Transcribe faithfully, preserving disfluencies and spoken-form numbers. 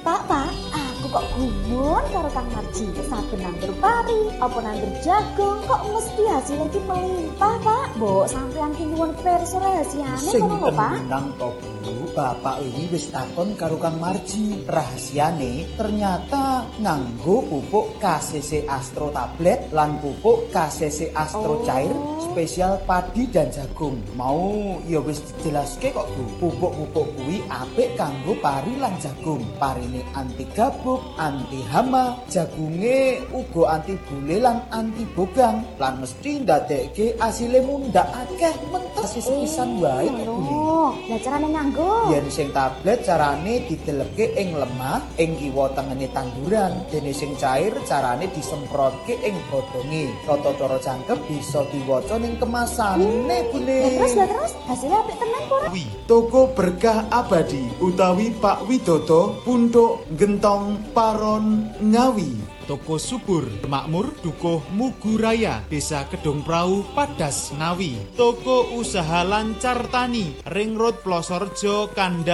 Pak, Pak, aku kok gumun karo Kang Marji. Saben nandur pari, apa nandur jagung, kok mesti hasilnya ki melimpah, Pak. Mbok sampean ki nyuwun pirsa rahasiane ngono lho, Pak. Sing tenang to, Bu. Bapak ini wis takon karo Kang Marji. Rahasiane ternyata nganggo pupuk K C C Astro tablet lan pupuk K C C Astro Oh. cair spesial padi dan jagung. Mau ya wis dijelaske kok, Bu. Pupuk-pupuk kuwi apik kanggo pari lan jagung. Parine anti gabuk, anti hama, jagunge uga anti bule lan anti bogang. Lan mesti ndadekke asile mundhak akeh mentes sepisan wae kok, Bu. Oh, lah carane nganggo. Yen sing tablet carane dideleke ing lemah ing kiwa tengene tanduran, dene sing cair carane disemprotke ing godhonge. Tata cara jangkep bisa diwaca ning kemasane, Bune. Lah terus, lah terus, hasilnya apik tenan kok. Wi, Toko Berkah Abadi utawi Pak Widodo Punduk Gentong Paron Ngawi. Toko Subur Makmur Dukuh Muguraya Desa Kedung Prau Padas Ngawi. Toko Usaha Lancar Tani Ring Road Plosorjo Kandang